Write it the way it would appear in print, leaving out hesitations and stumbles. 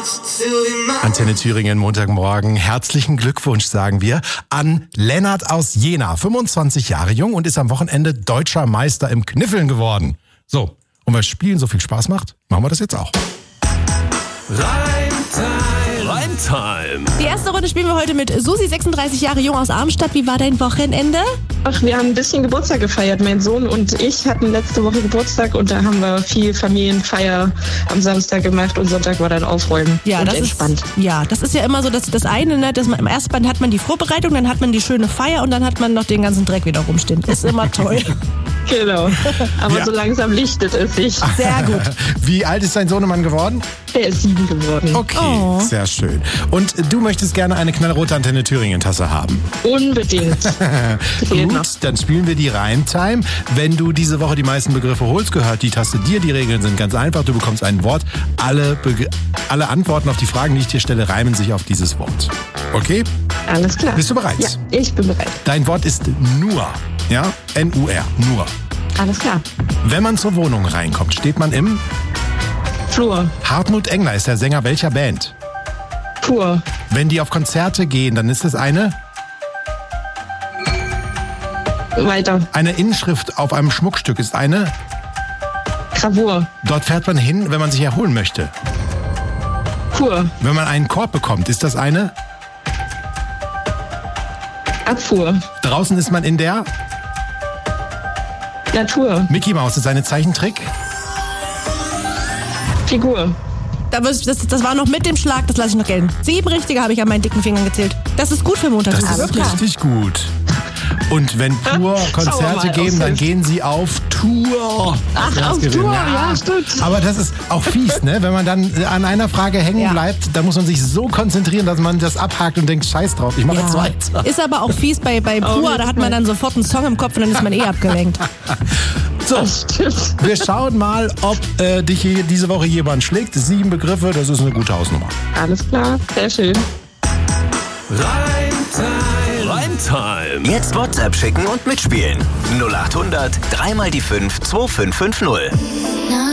Antenne Thüringen, Montagmorgen. Herzlichen Glückwunsch, sagen wir, an Lennart aus Jena. 25 Jahre jung und ist am Wochenende deutscher Meister im Kniffeln geworden. So, und weil Spielen so viel Spaß macht, machen wir das jetzt auch. Reimtime. Die erste Runde spielen wir heute mit Susi, 36 Jahre jung aus Armstadt. Wie war dein Wochenende? Ach, wir haben ein bisschen Geburtstag gefeiert. Mein Sohn und ich hatten letzte Woche Geburtstag und da haben wir viel Familienfeier am Samstag gemacht und Sonntag war dann Aufräumen und das entspannt. Das ist ja immer so, dass das eine, ne, dass man im ersten Band hat man die Vorbereitung, dann hat man die schöne Feier und dann hat man noch den ganzen Dreck wieder rumstehen. Ist immer toll. Genau, aber Ja. so langsam lichtet es sich. Sehr gut. Wie alt ist dein Sohnemann geworden? Er ist 7 geworden. Okay, sehr schön. Und du möchtest gerne eine knallrote Antenne Thüringen-Tasse haben. Unbedingt. Fehlt noch. Gut, dann spielen wir die Reimtime. Wenn du diese Woche die meisten Begriffe holst, gehört die Taste dir. Die Regeln sind ganz einfach. Du bekommst ein Wort. Alle Antworten auf die Fragen, die ich dir stelle, reimen sich auf dieses Wort. Okay? Alles klar. Bist du bereit? Ja, ich bin bereit. Dein Wort ist nur. Ja? N-U-R. Nur. Alles klar. Wenn man zur Wohnung reinkommt, steht man im... Flur. Hartmut Engler ist der Sänger welcher Band? Pur. Wenn die auf Konzerte gehen, dann ist es eine Inschrift auf einem Schmuckstück ist eine... Gravur. Dort fährt man hin, wenn man sich erholen möchte. Pur. Wenn man einen Korb bekommt, ist das eine... Abfuhr. Draußen ist man in der... Natur. Mickey Maus ist eine Zeichentrick. Figur. Das war noch mit dem Schlag, das lasse ich noch gelten. 7 richtige habe ich an meinen dicken Fingern gezählt. Das ist gut für Montag. Das ist richtig gut. Und wenn Pur Konzerte geben, dann gehen sie auf Tour. Ach, auf Tour, ja, stimmt. Aber das ist auch fies, ne? Wenn man dann an einer Frage hängen bleibt, dann muss man sich so konzentrieren, dass man das abhakt und denkt, scheiß drauf, ich mache jetzt weiter. Ist aber auch fies bei Pur, da hat man dann sofort einen Song im Kopf und dann ist man abgelenkt. So, wir schauen mal, ob dich hier diese Woche jemand schlägt. 7 Begriffe, das ist eine gute Hausnummer. Alles klar, sehr schön. Reimtime. Jetzt WhatsApp schicken und mitspielen. 0800 3 mal die 5 2550.